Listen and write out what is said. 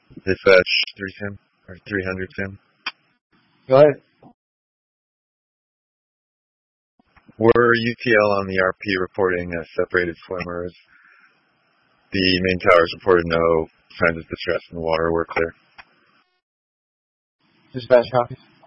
Dispatch 3 Sim, or 300 Sim. Go ahead. Were UTL on the RP reporting separated swimmers? The main towers reported no signs of distress in the water. We're clear. Dispatch copies.